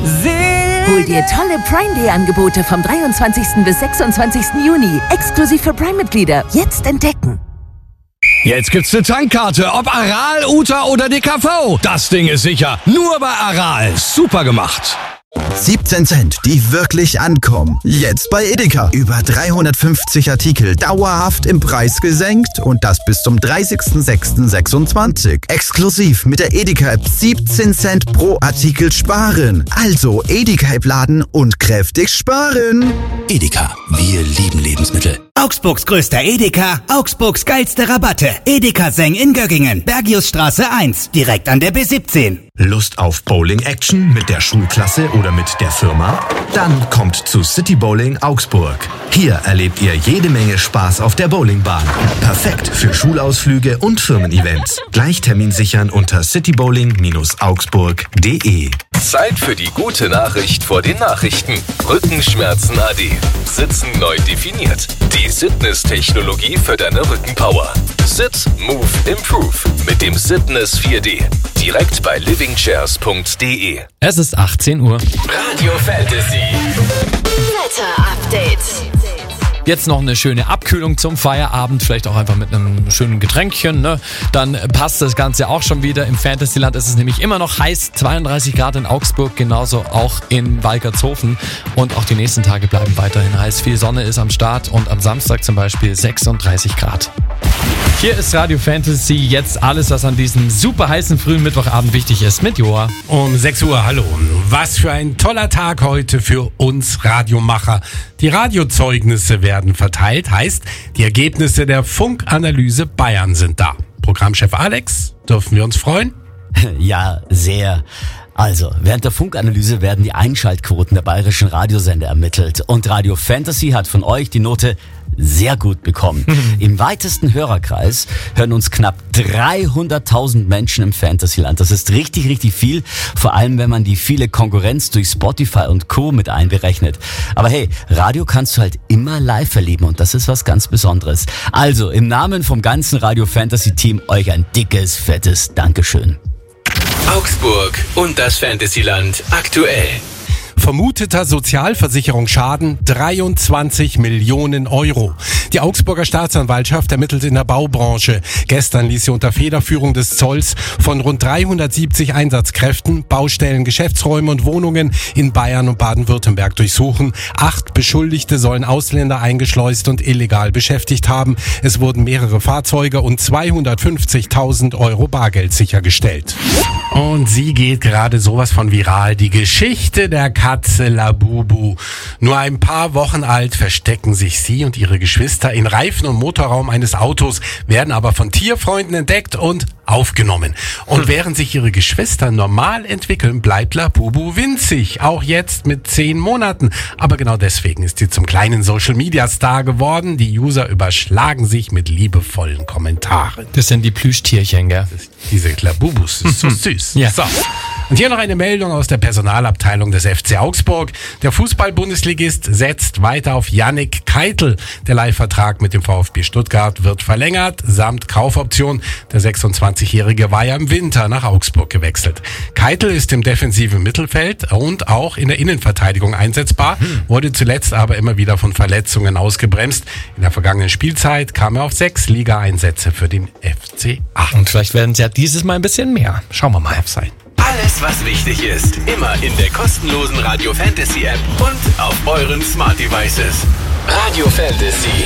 Hol dir tolle Prime Day Angebote vom 23. bis 26. Juni. Exklusiv für Prime-Mitglieder. Jetzt entdecken. Jetzt gibt's eine Tankkarte, ob Aral, Uta oder DKV. Das Ding ist sicher. Nur bei Aral. Super gemacht. 17 Cent, die wirklich ankommen. Jetzt bei Edeka. Über 350 Artikel dauerhaft im Preis gesenkt und das bis zum 30.06.26. Exklusiv mit der Edeka-App 17 Cent pro Artikel sparen. Also Edeka-App laden und kräftig sparen. Edeka, wir lieben Lebensmittel. Augsburgs größter Edeka, Augsburgs geilste Rabatte. Edeka Seng in Göggingen, Bergiusstraße 1, direkt an der B17. Lust auf Bowling-Action mit der Schulklasse oder mit der Firma? Dann kommt zu City Bowling Augsburg. Hier erlebt ihr jede Menge Spaß auf der Bowlingbahn. Perfekt für Schulausflüge und Firmen-Events. Gleich Termin sichern unter citybowling-augsburg.de. Zeit für die gute Nachricht vor den Nachrichten. Rückenschmerzen AD. Sitzen neu definiert. Die Sitness-Technologie für deine Rückenpower. Sit, Move, Improve mit dem Sitness 4D. Direkt bei livingchairs.de. Es ist 18 Uhr. Radio Fantasy. Wetter-Update. Jetzt noch eine schöne Abkühlung zum Feierabend, vielleicht auch einfach mit einem schönen Getränkchen, ne? Dann passt das Ganze auch schon wieder. Im Fantasyland ist es nämlich immer noch heiß, 32 Grad in Augsburg, genauso auch in Walkertshofen. Und auch die nächsten Tage bleiben weiterhin heiß. Viel Sonne ist am Start und am Samstag zum Beispiel 36 Grad. Hier ist Radio Fantasy, jetzt alles, was an diesem super heißen frühen Mittwochabend wichtig ist, mit Joa. Um 6 Uhr, hallo. Was für ein toller Tag heute für uns Radiomacher. Die Radiozeugnisse werden verteilt, heißt, die Ergebnisse der Funkanalyse Bayern sind da. Programmchef Alex, dürfen wir uns freuen? Ja, sehr. Also, während der Funkanalyse werden die Einschaltquoten der bayerischen Radiosender ermittelt. Und Radio Fantasy hat von euch die Note sehr gut bekommen. Im weitesten Hörerkreis hören uns knapp 300.000 Menschen im Fantasyland. Das ist richtig, richtig viel. Vor allem, wenn man die viele Konkurrenz durch Spotify und Co. mit einberechnet. Aber hey, Radio kannst du halt immer live erleben und das ist was ganz Besonderes. Also, im Namen vom ganzen Radio Fantasy Team euch ein dickes, fettes Dankeschön. Augsburg und das Fantasyland aktuell. Vermuteter Sozialversicherungsschaden 23 Millionen Euro. Die Augsburger Staatsanwaltschaft ermittelt in der Baubranche. Gestern ließ sie unter Federführung des Zolls von rund 370 Einsatzkräften Baustellen, Geschäftsräume und Wohnungen in Bayern und Baden-Württemberg durchsuchen. 8 Beschuldigte sollen Ausländer eingeschleust und illegal beschäftigt haben. Es wurden mehrere Fahrzeuge und 250.000 Euro Bargeld sichergestellt. Und sie geht gerade sowas von viral. Die Geschichte der Katze Labubu. Nur ein paar Wochen alt verstecken sich sie und ihre Geschwister in Reifen- und Motorraum eines Autos, werden aber von Tierfreunden entdeckt und aufgenommen. Und während sich ihre Geschwister normal entwickeln, bleibt Labubu winzig. Auch jetzt mit 10 Monaten. Aber genau deswegen ist sie zum kleinen Social-Media-Star geworden. Die User überschlagen sich mit liebevollen Kommentaren. Das sind die Plüschtierchen, gell? Diese Labubus, ist so süß. Ja. So. Und hier noch eine Meldung aus der Personalabteilung des FC Augsburg. Der Fußball-Bundesligist setzt weiter auf Yannick Keitel. Der Leihvertrag mit dem VfB Stuttgart wird verlängert, samt Kaufoption. Der 26-Jährige war ja im Winter nach Augsburg gewechselt. Keitel ist im defensiven Mittelfeld und auch in der Innenverteidigung einsetzbar, wurde zuletzt aber immer wieder von Verletzungen ausgebremst. In der vergangenen Spielzeit kam er auf 6 Liga-Einsätze für den FCA. Und vielleicht werden es ja dieses Mal ein bisschen mehr. Schauen wir mal. Sein. Alles, was wichtig ist, immer in der kostenlosen Radio Fantasy App und auf euren Smart Devices. Radio Fantasy.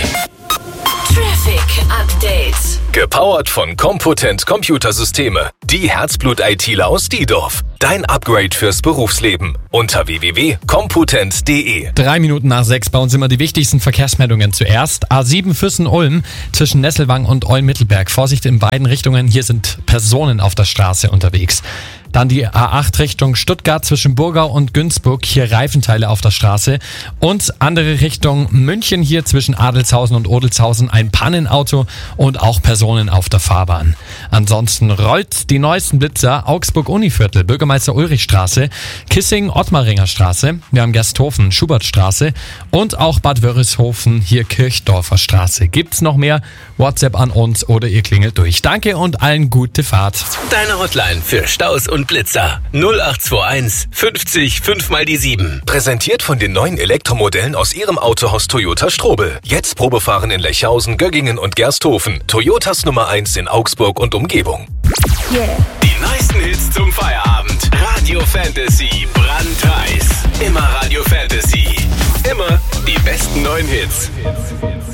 Traffic Update. Gepowert von Compotent Computersysteme. Die Herzblut-ITler aus Diedorf. Dein Upgrade fürs Berufsleben. Unter www.compotent.de. 3 Minuten nach 6 bei uns immer die wichtigsten Verkehrsmeldungen zuerst. A7 Füssen-Ulm zwischen Nesselwang und Eulen-Mittelberg. Vorsicht in beiden Richtungen. Hier sind Personen auf der Straße unterwegs. Dann die A8 Richtung Stuttgart zwischen Burgau und Günzburg, hier Reifenteile auf der Straße. Und andere Richtung München, hier zwischen Adelshausen und Odelshausen ein Pannenauto und auch Personen auf der Fahrbahn. Ansonsten rollt die neuesten Blitzer Augsburg-Univiertel, Bürgermeister Ulrichstraße, Kissing, Ottmaringer Straße, wir haben Gersthofen, Schubertstraße und auch Bad Wörishofen, hier Kirchdorfer Straße. Gibt's noch mehr? WhatsApp an uns oder ihr klingelt durch. Danke und allen gute Fahrt. Deine Hotline für Staus und und Blitzer. 0821 50 5 mal die 7. Präsentiert von den neuen Elektromodellen aus Ihrem Autohaus Toyota Strobel. Jetzt Probefahren in Lechhausen, Göggingen und Gersthofen. Toyotas Nummer 1 in Augsburg und Umgebung. Yeah. Die neuesten Hits zum Feierabend. Radio Fantasy, brandheiß. Immer Radio Fantasy. Immer die besten neuen Hits.